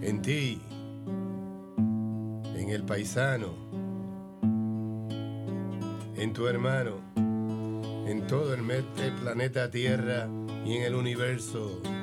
en ti, en el paisano, en tu hermano, en todo el planeta Tierra y en el universo.